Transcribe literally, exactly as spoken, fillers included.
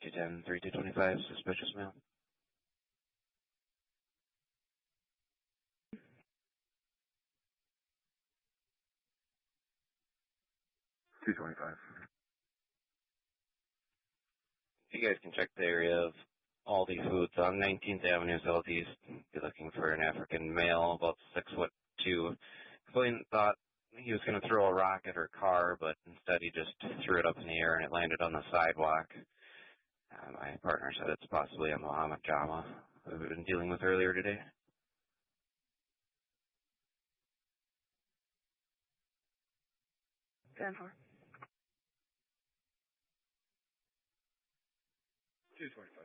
two ten, three two twenty-five, suspicious mail. two twenty-five. You guys can check the area of Aldi Foods on nineteenth Avenue Southeast. Be looking for an African male, about six foot two. Complainant thought he was going to throw a rock at her car, but instead he just threw it up in the air and it landed on the sidewalk. Uh, my partner said it's possibly a Mohammed Jama, who we've been dealing with earlier today. Van Har. two twenty-five.